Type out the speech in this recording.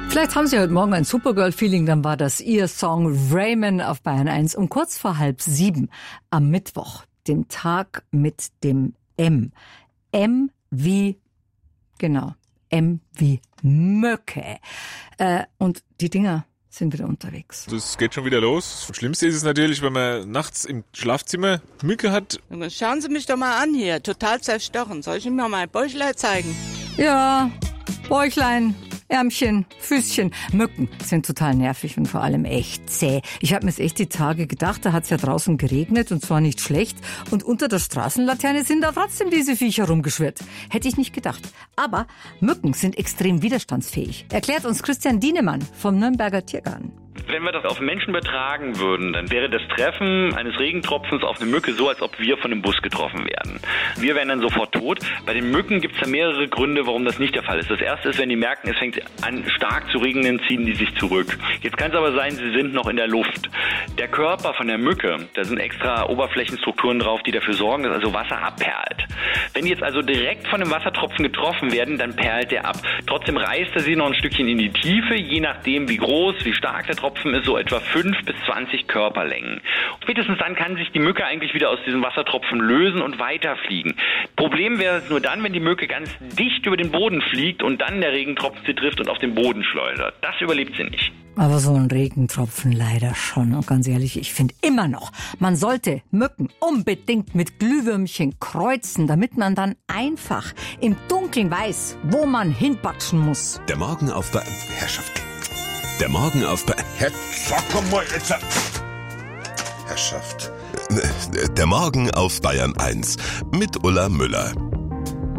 Vielleicht haben Sie heute Morgen ein Supergirl-Feeling, dann war das Ihr Song Raymond auf Bayern 1 um kurz vor 6:30 am Mittwoch, dem Tag mit dem M. M wie, genau, M wie Möcke. Und die Dinger sind wieder unterwegs. Das geht schon wieder los. Das Schlimmste ist es natürlich, wenn man nachts im Schlafzimmer Mücke hat. Schauen Sie mich doch mal an hier, total zerstochen. Soll ich Ihnen mal mein Bäuchlein zeigen? Ja, Bäuchlein, Ärmchen, Füßchen. Mücken sind total nervig und vor allem echt zäh. Ich habe mir echt die Tage gedacht, da hat's ja draußen geregnet und zwar nicht schlecht. Und unter der Straßenlaterne sind da trotzdem diese Viecher rumgeschwirrt. Hätte ich nicht gedacht. Aber Mücken sind extrem widerstandsfähig. Erklärt uns Christian Dienemann vom Nürnberger Tiergarten. Wenn wir das auf Menschen übertragen würden, dann wäre das Treffen eines Regentropfens auf eine Mücke so, als ob wir von einem Bus getroffen werden. Wir wären dann sofort tot. Bei den Mücken gibt es da mehrere Gründe, warum das nicht der Fall ist. Das erste ist, wenn die merken, es fängt an stark zu regnen, ziehen die sich zurück. Jetzt kann es aber sein, sie sind noch in der Luft. Der Körper von der Mücke, da sind extra Oberflächenstrukturen drauf, die dafür sorgen, dass also Wasser abperlt. Wenn die jetzt also direkt von einem Wassertropfen getroffen werden, dann perlt der ab. Trotzdem reißt er sie noch ein Stückchen in die Tiefe, je nachdem wie groß, wie stark der Tropfen ist, so etwa 5 bis 20 Körperlängen. Spätestens dann kann sich die Mücke eigentlich wieder aus diesem Wassertropfen lösen und weiterfliegen. Problem wäre es nur dann, wenn die Mücke ganz dicht über den Boden fliegt und dann der Regentropfen sie trifft und auf den Boden schleudert. Das überlebt sie nicht. Aber so ein Regentropfen leider schon. Und ganz ehrlich, ich finde immer noch, man sollte Mücken unbedingt mit Glühwürmchen kreuzen, damit man dann einfach im Dunkeln weiß, wo man hinpatschen muss. Der Morgen auf Herrschaft. Der Morgen auf Komm mal jetzt. Herrschaft. Der Morgen auf Bayern 1 mit Ulla Müller.